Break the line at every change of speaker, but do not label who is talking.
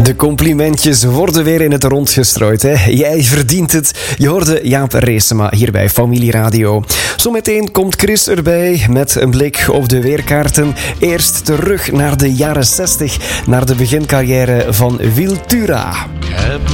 De complimentjes worden weer in het rond gestrooid. Hè? Jij verdient het. Je hoorde Jaap Reesema hier bij Familie Radio. Zometeen komt Chris erbij met een blik op de weerkaarten. Eerst terug naar de jaren 60, naar de begincarrière van Wiltura.